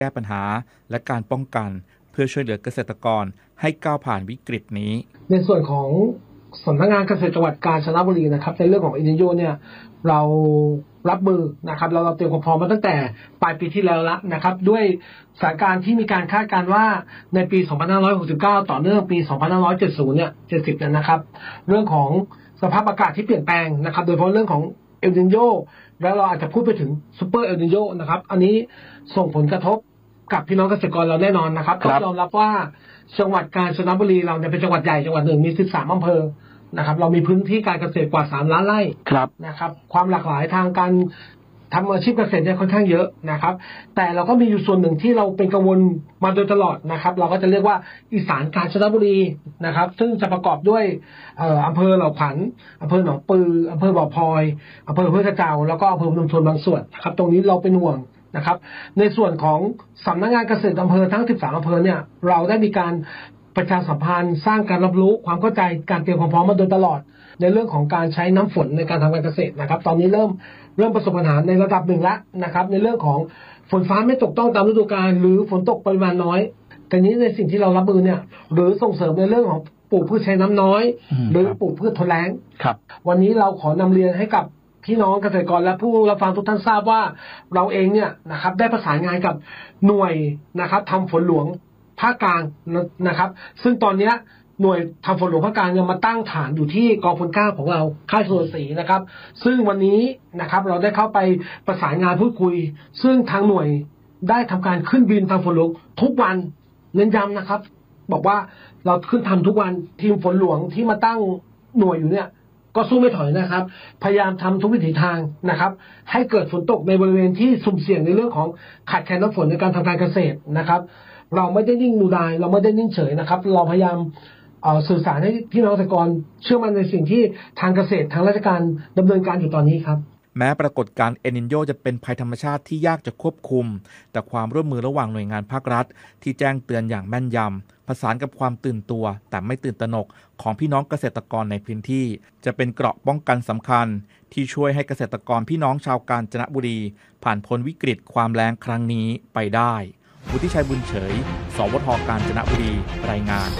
แก้ปัญหาและการป้องกันเพื่อช่วยเหลือเกษตรกรให้ก้าวผ่านวิกฤตนี้ในส่วนของสำนักงานเกษตรจังหวัดกาญจนบุรีนะครับในเรื่องของเอลนิโญเนี่ยเรารับมือนะครับเราเตรียมความพร้อมมาตั้งแต่ปลายปีที่แล้วละนะครับด้วยสถานการณ์ที่มีการคาดการณ์ว่าในปี 2569 ต่อเนื่องปี 2570 เนี่ย 70 เนี่ยนะครับเรื่องของสภาพอากาศที่เปลี่ยนแปลงนะครับโดยเฉพาะเรื่องของเอลนิโญแล้วเราอาจจะพูดไปถึงซูเปอร์เอลนิโญนะครับอันนี้ส่งผลกระทบกับพี่น้องเกษตรกรเราแน่นอนนะครับต้องยอมรับว่าจังหวัดกาญจนบุรีเราเนี่ยเป็นจังหวัดใหญ่จังหวัดหนึ่งมี13อำเภอนะครับเรามีพื้นที่การเกษตรกว่า3ล้านไร่นะครับความหลากหลายทางการทำอาชีพเกษตรเนี่ยค่อนข้างเยอะนะครับแต่เราก็มีอยู่ส่วนหนึ่งที่เราเป็นกังวลมาโดยตลอดนะครับเราก็จะเรียกว่าอีสานกาญจนบุรีนะครับซึ่งจะประกอบด้วยอำเภอเหล่าขวัญอำเภอหนองปืออำเภอบ่อพลอยอำเภอห้วยกระเจ้าแล้วก็อำเภอพนมทวนบางส่วนนะครับตรงนี้เราเป็นห่วงนะครับในส่วนของสำนักงานเกษตรอำเภอทั้ง13อำเภอเนี่ยเราได้มีการประชาสัมพันธ์สร้างการรับรู้ความเข้าใจการเตรียมความพร้อมมาโดยตลอดในเรื่องของการใช้น้ำฝนในการทำการเกษตรนะครับตอนนี้เริ่มประสบปัญหาในระดับหนึ่งแล้วนะครับในเรื่องของฝนฟ้าไม่ตกต้องตามฤดูกาลหรือฝนตกปริมาณน้อยแต่นี้ในสิ่งที่เรารับมือเนี่ยหรือส่งเสริมในเรื่องของปลูกพืชใช้น้ำน้อยหรือปลูกพืชทนแล้งวันนี้เราขอนำเรียนให้กับพี่น้องเกษตรกรและผู้รับฟังทุกท่านทราบว่าเราเองเนี่ยนะครับได้ประสานงานกับหน่วยนะครับทำฝนหลวงภาคกลางนะครับซึ่งตอนนี้หน่วยทำฝนหลวงภาคกลางยังมาตั้งฐานอยู่ที่กองพล9ของเราค่ายสุรศรีนะครับซึ่งวันนี้นะครับเราได้เข้าไปประสานงานพูดคุยซึ่งทางหน่วยได้ทำการขึ้นบินทำฝนหลวงทุกวันเน้นย้ำนะครับบอกว่าเราขึ้นทำทุกวันทีมฝนหลวงที่มาตั้งหน่วยอยู่เนี่ยก็สู้ไม่ถอยนะครับพยายามทำทุกวิถีทางนะครับให้เกิดฝนตกในบริเวณที่สุ่มเสี่ยงในเรื่องของขาดแคลนน้ำฝนในการทำการเกษตรนะครับเราไม่ได้นิ่งดูดายเราไม่ได้นิ่งเฉยนะครับเราพยายามสื่อสารให้พี่น้องเกษตรกรเชื่อมั่นในสิ่งที่ทางเกษตรทางราชการดำเนินการอยู่ตอนนี้ครับแม้ปรากฏการณ์เอลนิโญจะเป็นภัยธรรมชาติที่ยากจะควบคุมแต่ความร่วมมือระหว่างหน่วยงานภาครัฐที่แจ้งเตือนอย่างแม่นยำผสานกับความตื่นตัวแต่ไม่ตื่นตระหนกของพี่น้องเกษตรกรในพื้นที่จะเป็นเกราะป้องกันสำคัญที่ช่วยให้เกษตรกรพี่น้องชาวกาญจนบุรีผ่านพ้นวิกฤตความแล้งครั้งนี้ไปได้วุฒิชัยบุญเฉยสวท.กาญจนบุรีรายงาน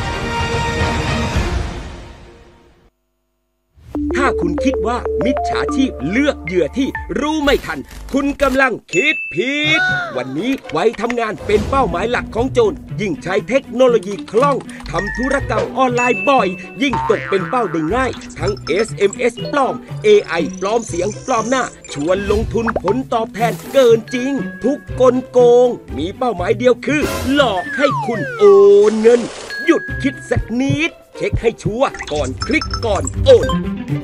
ถ้าคุณคิดว่ามิจฉาชีพเลือกเหยื่อที่รู้ไม่ทันคุณกำลังคิดผิดวันนี้ไว้ทำงานเป็นเป้าหมายหลักของโจรยิ่งใช้เทคโนโลยีคล่องทำธุรกรรมออนไลน์บ่อยยิ่งตกเป็นเป้าได้ง่ายทั้ง SMS ปลอม AI ปลอมเสียงปลอมหน้าชวนลงทุนผลตอบแทนเกินจริงทุกกลโกงมีเป้าหมายเดียวคือหลอกให้คุณโอนเงินหยุดคิดสักนิดเช็คให้ชัวร์ก่อนคลิกก่อนโอน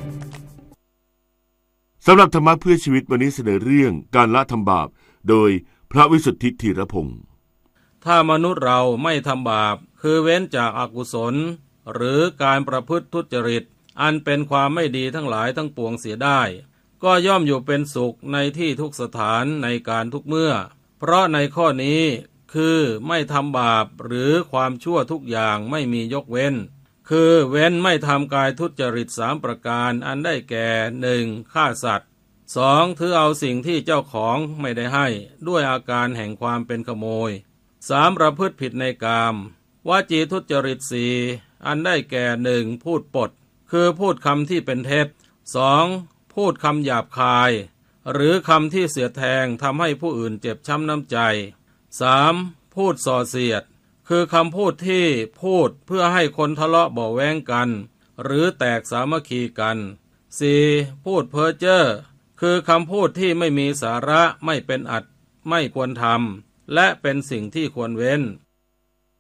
สำหรับธรรมะเพื่อชีวิตวันนี้เสนอเรื่องการละทำบาปโดยพระวิสุทธิธีรพงศ์ถ้ามนุษย์เราไม่ทำบาปคือเว้นจากอกุศลหรือการประพฤติทุจริตอันเป็นความไม่ดีทั้งหลายทั้งปวงเสียได้ก็ย่อมอยู่เป็นสุขในที่ทุกสถานในการทุกเมื่อเพราะในข้อนี้คือไม่ทำบาปหรือความชั่วทุกอย่างไม่มียกเว้นคือเว้นไม่ทำกายทุจริต3ประการอันได้แก่ 1. ฆ่าสัตว์ 2. ถือเอาสิ่งที่เจ้าของไม่ได้ให้ด้วยอาการแห่งความเป็นขโมย 3. ประพฤติผิดในกามวจีทุจริต 4. อันได้แก่ 1. พูดปดคือพูดคำที่เป็นเท็จ 2. พูดคำหยาบคายหรือคำที่เสียดแทงทำให้ผู้อื่นเจ็บช้ำน้ำใจ 3. พูดส่อเสียดคือคำพูดที่พูดเพื่อให้คนทะเลาะเบาะแว้งกันหรือแตกสามัคคีกัน 4. พูดเพ้อเจ้อคือคำพูดที่ไม่มีสาระไม่เป็นอัตไม่ควรทำและเป็นสิ่งที่ควรเว้น